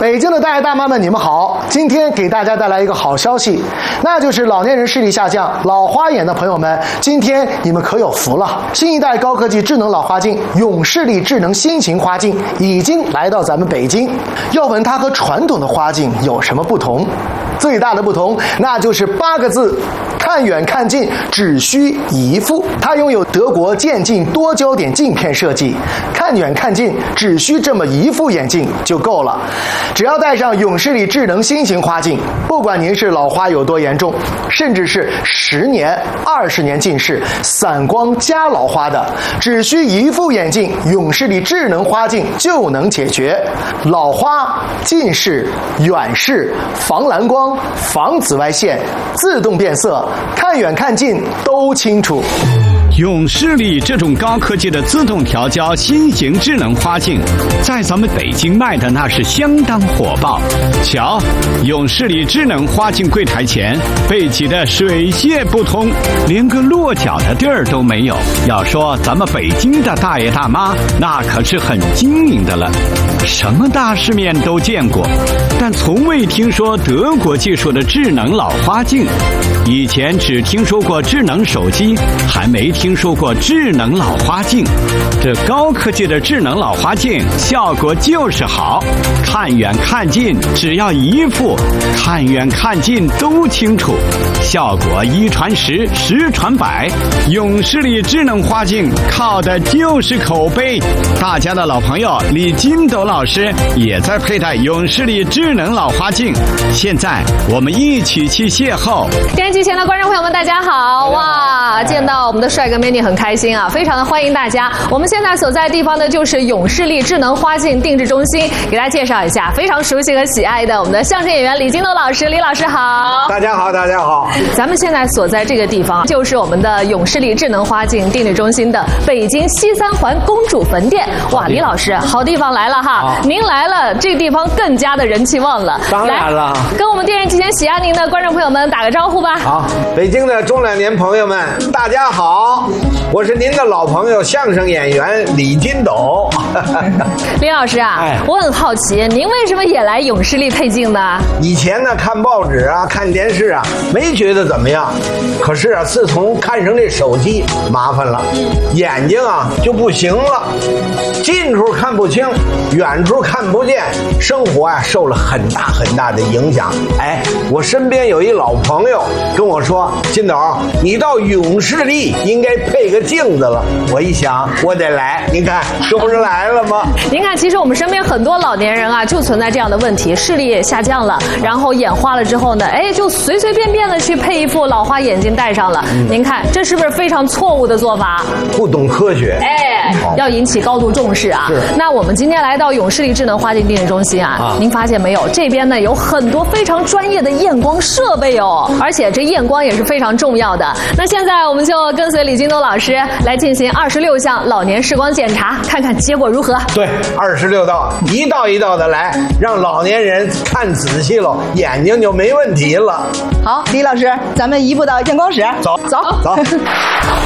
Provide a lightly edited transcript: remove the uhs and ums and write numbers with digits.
北京的大爷大妈们，你们好！今天给大家带来一个好消息，那就是老年人视力下降、老花眼的朋友们，今天你们可有福了！新一代高科技智能老花镜永视力智能新型花镜已经来到咱们北京。要问它和传统的花镜有什么不同？最大的不同，那就是8个字：看远看近，只需一副。它拥有德国渐进多焦点镜片设计，看远看近只需这么一副眼镜就够了。只要戴上永视力智能新型花镜，不管您是老花有多严重，甚至是10年、20年近视、散光加老花的，只需一副眼镜，永视力智能花镜就能解决老花、近视、远视、防蓝光、防紫外线、自动变色，看远看近都清楚。 永视力这种高科技的自动调焦新型智能花镜，在咱们北京卖的那是相当火爆。瞧，永视力智能花镜柜台前被挤得水泄不通，连个落脚的地儿都没有。要说咱们北京的大爷大妈，那可是很精明的了，什么大世面都见过，但从未听说德国技术的智能老花镜。以前只听说过智能手机，还没听说过智能老花镜。这高科技的智能老花镜效果就是好，看远看近只要一副，看远看近都清楚，效果1传10，10传100。永视力智能花镜靠的就是口碑。大家的老朋友李金斗老师也在佩戴永视力智能老花镜，现在我们一起去邂逅。 电视机前的观众朋友们，大家好！哇，见到我们的帅哥美女很开心啊，非常的欢迎大家。我们现在所在的地方呢，就是永视力智能花镜定制中心，给大家介绍一下非常熟悉和喜爱的我们的相声演员李金斗老师。李老师好！ 大家好，大家好！ 咱们现在所在这个地方，就是我们的永视力智能花镜定制中心的北京西3环公主坟店。哇，李老师，好地方来了哈！您来了，这个地方更加的人气旺了。 当然了， 跟我们电视机前喜爱您的观众朋友们打个招呼吧。 好，北京的中老年朋友们，大家好，我是您的老朋友相声演员李金斗。 李老师啊，我很好奇，您为什么也来永视力配镜呢？ 以前呢，看报纸啊，看电视啊，没觉得怎么样。可是啊，自从看上这手机，麻烦了，眼睛啊就不行了，近处看不清，远处看不见，生活啊受了很大很大的影响。哎，我身边有一老朋友跟我说，金斗，你到永视力应该配个镜子了。我一想，我得来，您看这不是来了吗？ 您看，其实我们身边很多老年人啊，就存在这样的问题，视力也下降了，然后眼花了之后呢，哎，就随随便便的去配一副老花眼镜戴上了。您看，这是不是非常错误的做法？ 不懂科学， 哎，要引起高度重视啊。那我们今天来到永视力智能花镜定制中心啊，您发现没有？这边呢有很多非常专业的验光设备哦，而且这验光也是非常重要的。那现在我们就跟随李金斗老师来进行26项老年视光检查，看看结果如何。 对，26道，一道一道的来，让老年人看仔细了，眼睛就没问题了。 好，李老师，咱们移步到验光室。 走。